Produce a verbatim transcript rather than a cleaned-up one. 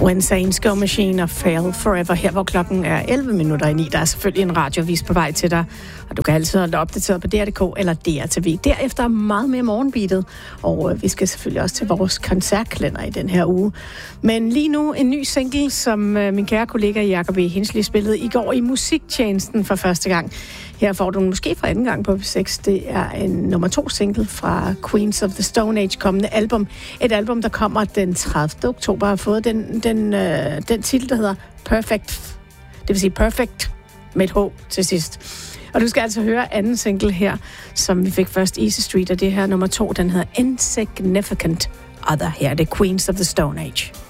When Saints Go Machine og Fail Forever, her hvor klokken er elleve minutter i ni. Der er selvfølgelig en radiovis på vej til dig, og du kan altid holde dig opdateret på D R punktum d k eller D R T V. Derefter meget mere morgenbeatet, og øh, vi skal selvfølgelig også til vores koncertkalender i den her uge. Men lige nu en ny single, som øh, min kære kollega Jacob E. Hinsley spillede i går i musiktjenesten for første gang. Her får du den måske for anden gang på P seks. Det er en nummer to single fra Queens of the Stone Age kommende album. Et album, der kommer den tredivte oktober, har fået den, den, øh, den titel, der hedder Perfect. Det vil sige Perfect med et H til sidst. Og du skal altså høre anden single her, som vi fik først, Easy Street, og det her nummer to, den hedder Insignificant Other. Her er det Queens of the Stone Age.